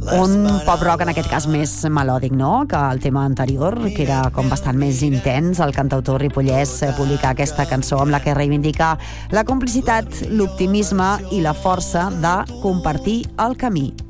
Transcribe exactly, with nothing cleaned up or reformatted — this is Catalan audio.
Un pop rock, en aquest cas, més melòdic, no?, que el tema anterior, que era com bastant més intens. El cantautor ripollès publica aquesta cançó amb la que reivindica la complicitat, l'optimisme i la força de compartir el camí.